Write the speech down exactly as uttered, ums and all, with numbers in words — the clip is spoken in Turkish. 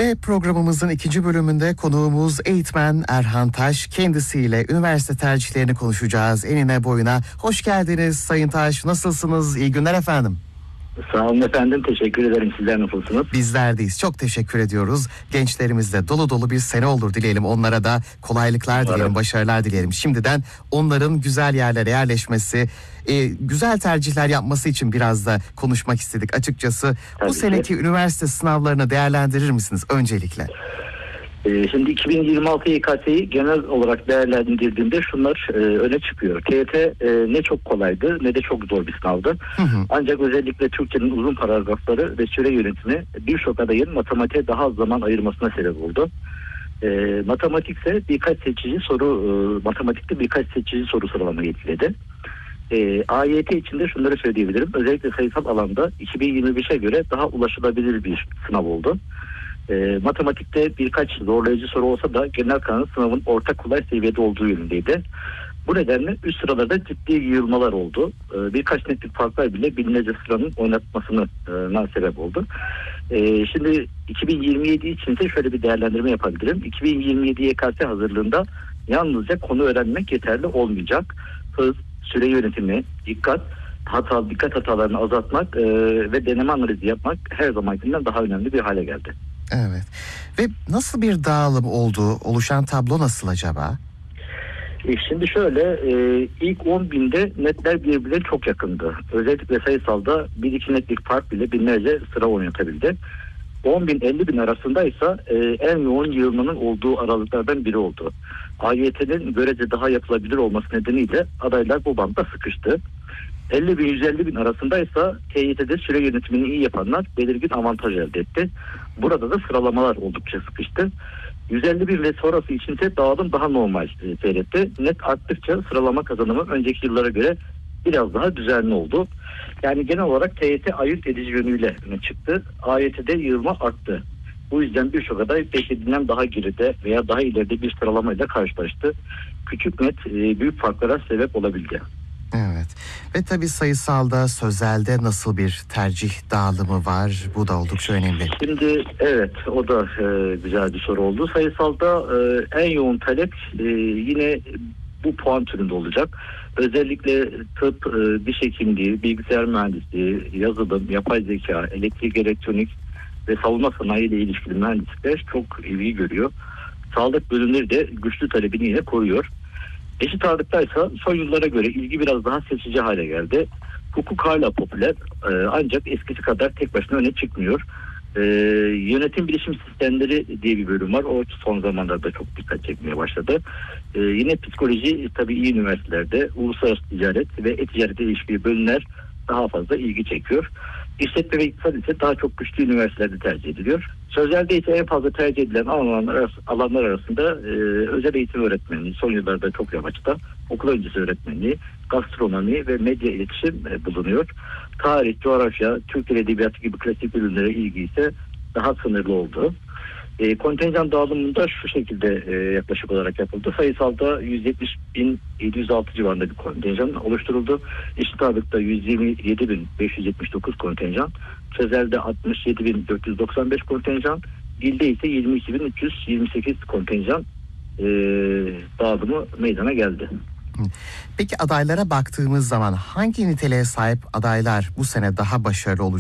Ve programımızın ikinci bölümünde konuğumuz eğitmen Erhan Taş. Kendisiyle üniversite tercihlerini konuşacağız enine boyuna. Hoş geldiniz Sayın Taş. Nasılsınız? İyi günler efendim. Sağ olun efendim. Teşekkür ederim. Sizler nasılsınız? Bizler deyiz. Çok teşekkür ediyoruz. Gençlerimizle dolu dolu bir sene olur dileyelim. Onlara da kolaylıklar dileyelim, Umarım. başarılar dileyelim. Şimdiden onların güzel yerlere yerleşmesi, e, güzel tercihler yapması için biraz da konuşmak istedik açıkçası. Tabii Bu ki. seneki üniversite sınavlarını değerlendirir misiniz öncelikle? Ee, şimdi iki bin yirmi altı Y K S'yi genel olarak değerlendirdiğimde şunlar e, öne çıkıyor. T Y T e, ne çok kolaydı ne de çok zor bir sınavdı. Hı hı. Ancak özellikle Türkçenin uzun paragrafları ve süre yönetimi birçok adayın matematiğe daha az zaman ayırmasına sebep oldu. E, matematikse birkaç seçici soru, e, matematikte birkaç seçici soru sıralama etkiledi. E, A Y T için de şunları söyleyebilirim. Özellikle sayısal alanda iki bin yirmi beşe göre daha ulaşılabilir bir sınav oldu. E, matematikte birkaç zorlayıcı soru olsa da genel kanı sınavın orta kolay seviyede olduğu yönündeydi. Bu nedenle üst sıralarda ciddi yığılmalar oldu. E, birkaç netlik farklar bile binlerce sıranın oynatmasına e, sebep oldu. E, şimdi iki bin yirmi yedi için ise şöyle bir değerlendirme yapabilirim. iki bin yirmi yedi Y K S hazırlığında yalnızca konu öğrenmek yeterli olmayacak. Hız, süre yönetimi, dikkat, hata, dikkat hatalarını azaltmak e, ve deneme analizi yapmak her zamankinden daha önemli bir hale geldi. Evet. Ve nasıl bir dağılım oldu? Oluşan tablo nasıl acaba? E şimdi şöyle, e, ilk on binde netler birbirine çok yakındı. Özellikle sayısalda bir iki netlik fark bile binlerce sıra oynatabildi. on bin elli bin arasındaysa e, en yoğun yığılmanın olduğu aralıklardan biri oldu. A Y T'nin görece daha yapılabilir olması nedeniyle adaylar bu bantta sıkıştı. elli bin yüz elli bin arasındaysa T Y T'de süre yönetimini iyi yapanlar belirgin avantaj elde etti. Burada da sıralamalar oldukça sıkıştı. yüz elli bin ve sonrası içinse dağılım daha normal e, seyretti. Net arttıkça sıralama kazanımı önceki yıllara göre biraz daha düzenli oldu. Yani genel olarak T Y T ayırt edici yönüyle öne çıktı. A Y T'de yığılma arttı. Bu yüzden birçok aday beklediğinden daha geride veya daha ileride bir sıralamayla karşılaştı. Küçük net e, büyük farklara sebep olabildi. Evet. Ve tabii sayısalda, sözelde nasıl bir tercih dağılımı var? Bu da oldukça önemli. Şimdi evet, o da e, güzel bir soru oldu. Sayısalda e, en yoğun talep e, yine bu puan türünde olacak. Özellikle tıp, e, diş hekimliği, bilgisayar mühendisliği, yazılım, yapay zeka, elektrik, elektronik ve savunma sanayi ile ilişkili mühendislikler çok ilgi görüyor. Sağlık bölümleri de güçlü talebini yine koruyor. Eşit ağırlıktaysa son yıllara göre ilgi biraz daha seçici hale geldi. Hukuk hala popüler e, ancak eskisi kadar tek başına öne çıkmıyor. E, yönetim bilişim sistemleri diye bir bölüm var. O son zamanlarda çok dikkat çekmeye başladı. E, yine psikoloji tabii iyi üniversitelerde, uluslararası ticaret ve e-ticarete ilişkili bölümler daha fazla ilgi çekiyor. İşletme ve iktisat ise daha çok güçlü üniversitelerde tercih ediliyor. Sözelde ise en fazla tercih edilen alanlar, alanlar arasında e, özel eğitim öğretmenliği, son yıllarda çok revaçta, okul öncesi öğretmenliği, gastronomi ve medya iletişim e, bulunuyor. Tarih, coğrafya, Türk Dili Edebiyatı gibi klasik bölümlere ilgi ise daha sınırlı oldu. E, kontenjan dağılımında şu şekilde e, yaklaşık olarak yapıldı. Sayısalda yüz yetmiş bin yedi yüz altı civarında bir kontenjan oluşturuldu. Eşit ağırlıkta yüz yirmi yedi bin beş yüz yetmiş dokuz kontenjan. Sözelde altmış yedi bin dört yüz doksan beş kontenjan. Dilde ise yirmi iki bin üç yüz yirmi sekiz kontenjan e, dağılımı meydana geldi. Peki adaylara baktığımız zaman hangi niteliğe sahip adaylar bu sene daha başarılı olacak?